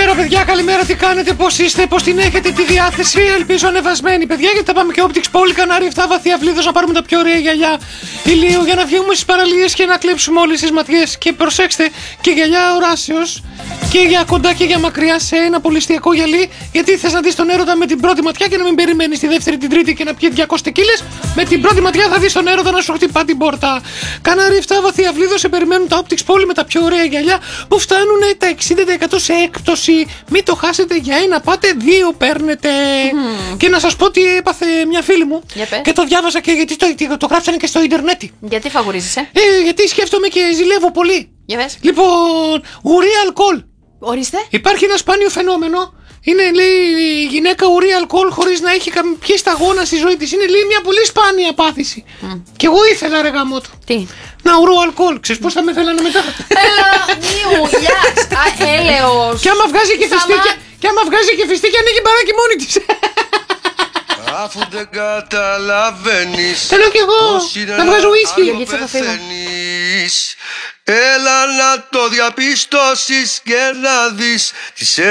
Καλημέρα, παιδιά, καλημέρα. Τι κάνετε, πώς είστε, πώς την έχετε τη διάθεση? Ελπίζω ανεβασμένη, παιδιά, γιατί θα πάμε και Optics Poly, Κανάρι 7, βαθιά Βλίδος, να πάρουμε τα πιο ωραία γυαλιά ηλίου για να βγούμε στις παραλίες και να κλέψουμε όλες τις ματιές. Και προσέξτε, και γυαλιά οράσεως και για κοντά και για μακριά σε ένα πολυστιακό γυαλί. Γιατί θες να δεις τον έρωτα με την πρώτη ματιά και να μην περιμένεις τη δεύτερη, την τρίτη και να πιει 200 κύλες. Με την πρώτη ματιά θα δεις τον έρωτα να σου χτυπά την πόρτα. Κανάρι 7, βαθιά Βλίδος, σε περιμένουν τα Optics Poly με τα πιο ωραία γυαλιά που φτάνουν τα 60% σε έκπτωση. Μην το χάσετε, για ένα πάτε, δύο παίρνετε. Και να σας πω τι έπαθε μια φίλη μου. Και το διάβασα και γιατί το γράψανε και στο ίντερνετ. Γιατί φαγουρίζεσαι? Γιατί σκέφτομαι και ζηλεύω πολύ. Για πες. Λοιπόν, ουρή αλκοόλ. Ορίστε. Υπάρχει ένα σπάνιο φαινόμενο. Είναι, λέει, η γυναίκα ουρή αλκοόλ χωρίς να έχει πιει σταγόνα στη ζωή της. Είναι, λέει, μια πολύ σπάνια πάθηση. Και εγώ ήθελα, ρε γαμότο. Τι? Να ουρώ αλκοόλ. Ξέρεις πώς θα με θέλανε μετά? Μιουλιάς. Έλεος. Και άμα βγάζει και φιστίκια, ανοίγει μπαράκι μόνη της. Αφού δεν καταλαβαίνεις, θέλω κι εγώ να βγάζω ουίσκι. Έλα να το διαπιστώσεις και να δεις τις